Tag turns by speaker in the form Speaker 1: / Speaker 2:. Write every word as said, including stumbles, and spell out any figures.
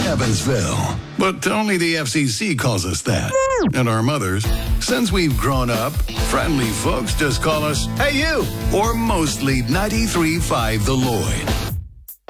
Speaker 1: Evansville. But only the F C C calls us that. And our mothers, since we've grown up, friendly folks just call us, "Hey, you!" Or mostly ninety-three point five The Lloyd.